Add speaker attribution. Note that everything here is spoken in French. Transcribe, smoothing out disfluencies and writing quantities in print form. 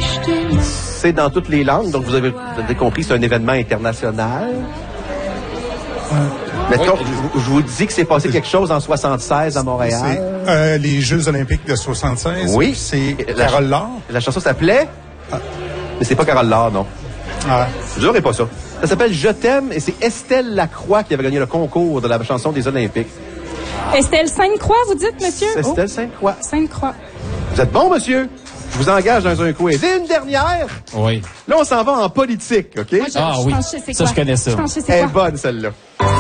Speaker 1: C'est dans toutes les langues, donc vous avez compris, c'est un événement international. Mettons, je vous dis que c'est passé quelque chose en 76 à Montréal.
Speaker 2: C'est les Jeux olympiques de 76.
Speaker 1: Oui.
Speaker 2: C'est Carole Laure.
Speaker 1: La chanson s'appelait... Mais c'est pas Carole Laure, non. Je dirais pas ça. Ça s'appelle Je t'aime et c'est Estelle Lacroix qui avait gagné le concours de la chanson des Olympiques.
Speaker 3: Estelle Sainte-Croix, vous dites, monsieur?
Speaker 1: Estelle Sainte-Croix.
Speaker 3: Sainte-Croix.
Speaker 1: Vous êtes bon, monsieur? Je vous engage dans un quiz. Et une dernière.
Speaker 4: Oui.
Speaker 1: Là, on s'en va en politique, OK?
Speaker 3: Moi, je pense que je sais
Speaker 4: ça,
Speaker 3: quoi.
Speaker 4: je connais ça.
Speaker 3: Je pense que je sais
Speaker 1: Elle est
Speaker 3: quoi.
Speaker 1: bonne, celle-là.